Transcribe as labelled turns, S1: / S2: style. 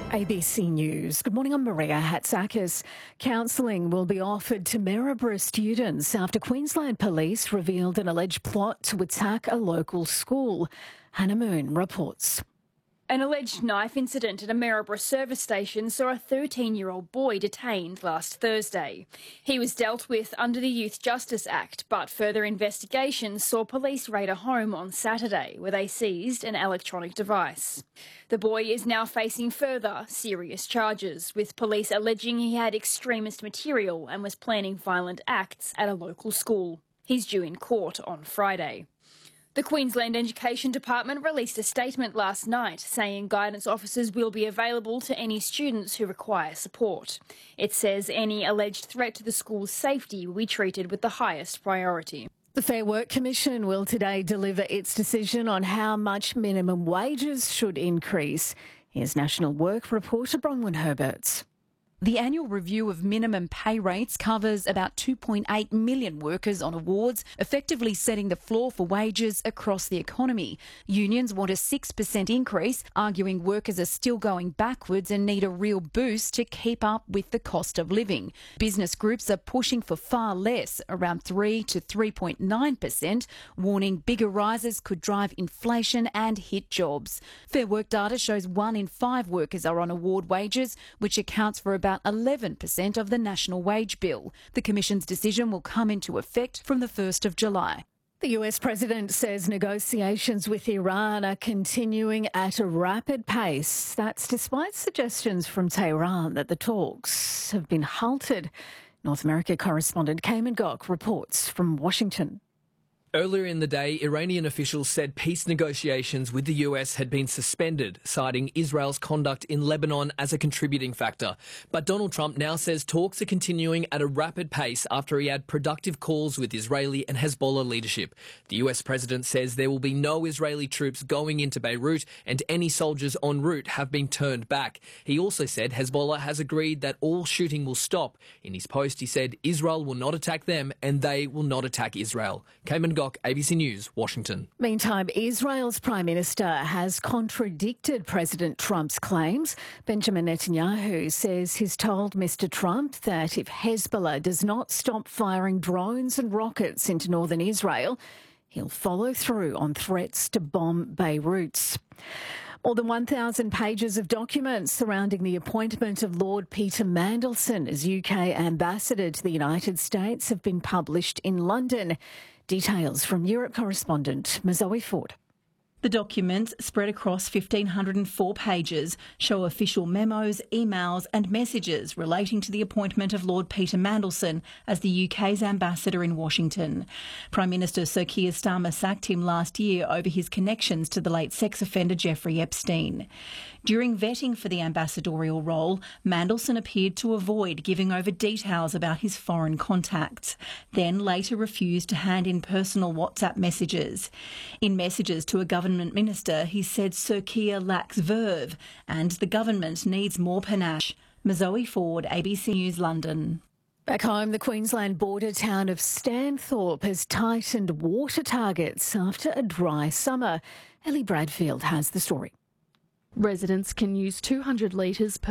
S1: ABC News. Good morning, I'm Maria Hatzakis. Counselling will be offered to Maryborough students after Queensland Police revealed an alleged plot to attack a local school. Hannah Moon reports.
S2: An alleged knife incident at a Maryborough service station saw a 13-year-old boy detained last Thursday. He was dealt with under the Youth Justice Act, but further investigations saw police raid a home on Saturday where they seized an electronic device. The boy is now facing further serious charges, with police alleging he had extremist material and was planning violent acts at a local school. He's due in court on Friday. The Queensland Education Department released a statement last night saying guidance officers will be available to any students who require support. It says any alleged threat to the school's safety will be treated with the highest priority.
S1: The Fair Work Commission will today deliver its decision on how much minimum wages should increase. Here's National Work reporter Bronwyn Herberts.
S3: The annual review of minimum pay rates covers about 2.8 million workers on awards, effectively setting the floor for wages across the economy. Unions want a 6% increase, arguing workers are still going backwards and need a real boost to keep up with the cost of living. Business groups are pushing for far less, around 3 to 3.9%, warning bigger rises could drive inflation and hit jobs. Fair Work data shows 1 in 5 workers are on award wages, which accounts for about 11% of the national wage bill. The Commission's decision will come into effect from the 1st of July.
S1: The US President says negotiations with Iran are continuing at a rapid pace. That's despite suggestions from Tehran that the talks have been halted. North America correspondent Cayman Gok reports from Washington.
S4: Earlier in the day, Iranian officials said peace negotiations with the US had been suspended, citing Israel's conduct in Lebanon as a contributing factor. But Donald Trump now says talks are continuing at a rapid pace after he had productive calls with Israeli and Hezbollah leadership. The US president says there will be no Israeli troops going into Beirut and any soldiers en route have been turned back. He also said Hezbollah has agreed that all shooting will stop. In his post, he said Israel will not attack them and they will not attack Israel. Cayman Gok, ABC News, Washington.
S1: Meantime, Israel's Prime Minister has contradicted President Trump's claims. Benjamin Netanyahu says he's told Mr. Trump that if Hezbollah does not stop firing drones and rockets into northern Israel, he'll follow through on threats to bomb Beirut. More than 1,000 pages of documents surrounding the appointment of Lord Peter Mandelson as UK ambassador to the United States have been published in London. Details from Europe correspondent Mazoe Ford.
S5: The documents, spread across 1,504 pages, show official memos, emails and messages relating to the appointment of Lord Peter Mandelson as the UK's ambassador in Washington. Prime Minister Sir Keir Starmer sacked him last year over his connections to the late sex offender Jeffrey Epstein. During vetting for the ambassadorial role, Mandelson appeared to avoid giving over details about his foreign contacts, then later refused to hand in personal WhatsApp messages. In messages to a government minister, he said Sir Keir lacks verve and the government needs more panache. Mazoe Ford, ABC News, London.
S1: Back home, the Queensland border town of Stanthorpe has tightened water targets after a dry summer. Ellie Bradfield has the story.
S6: Residents can use 200 litres per